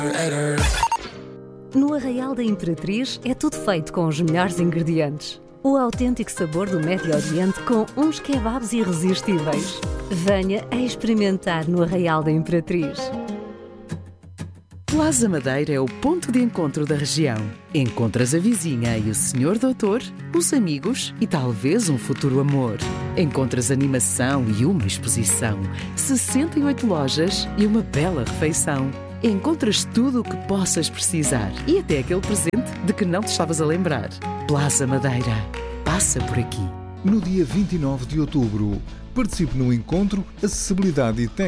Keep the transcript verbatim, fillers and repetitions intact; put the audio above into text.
No Arraial da Imperatriz é tudo feito com os melhores ingredientes. O autêntico sabor do Médio Oriente com uns kebabs irresistíveis. Venha a experimentar no Arraial da Imperatriz. Plaza Madeira é o ponto de encontro da região. Encontras a vizinha e o senhor doutor, os amigos e talvez um futuro amor. Encontras animação e uma exposição, sessenta e oito lojas e uma bela refeição. Encontras tudo o que possas precisar e até aquele presente de que não te estavas a lembrar. Plaza Madeira. Passa por aqui. No dia vinte e nove de outubro, participe no encontro Acessibilidade e Tecnologia.